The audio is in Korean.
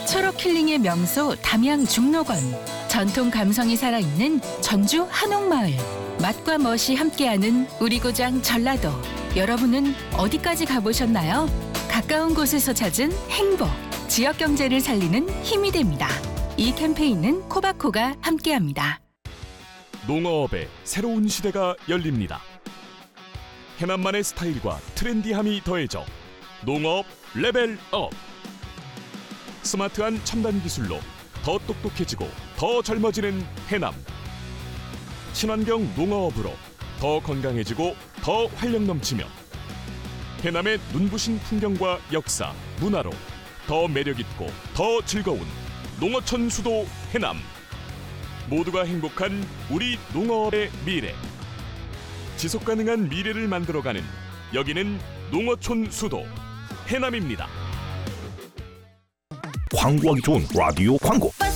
초록 힐링의 명소 담양 중록원. 전통 감성이 살아있는 전주 한옥마을. 맛과 멋이 함께하는 우리 고장 전라도. 여러분은 어디까지 가보셨나요? 가까운 곳에서 찾은 행복. 지역 경제를 살리는 힘이 됩니다. 이 캠페인은 코바코가 함께합니다. 농어업의 새로운 시대가 열립니다. 해남만의 스타일과 트렌디함이 더해져 농어업 레벨업. 스마트한 첨단 기술로 더 똑똑해지고 더 젊어지는 해남. 친환경 농어업으로 더 건강해지고 더 활력 넘치며 해남의 눈부신 풍경과 역사, 문화로 더 매력있고 더 즐거운 농어촌 수도 해남. 모두가 행복한 우리 농어업의 미래. 지속가능한 미래를 만들어가는 여기는 농어촌 수도 해남입니다. 광고하기 좋은 라디오 광고.